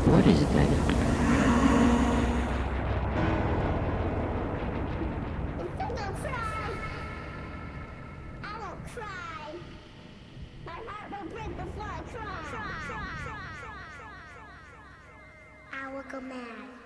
What is that? If I don't cry, I won't cry. My heart will break before I cry. I will go mad.